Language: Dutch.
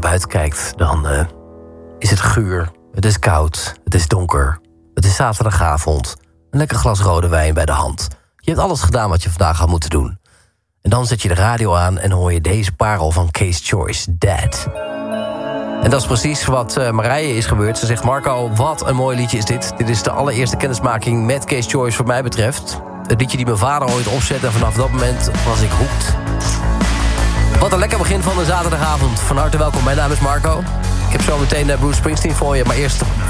buiten kijkt, dan is het guur, het is koud, het is donker. Het is zaterdagavond, een lekker glas rode wijn bij de hand. Je hebt alles gedaan wat je vandaag had moeten doen. En dan zet je de radio aan en hoor je deze parel van Case Choice, Dead. En dat is precies wat Marije is gebeurd. Ze zegt, Marco, wat een mooi liedje is dit. Dit is de allereerste kennismaking met Case Choice wat mij betreft. Het liedje die mijn vader ooit opzette en vanaf dat moment was ik hooked. Wat een lekker begin van de zaterdagavond. Van harte welkom, mijn naam is Marco. Ik heb zo meteen Bruce Springsteen voor je, maar eerst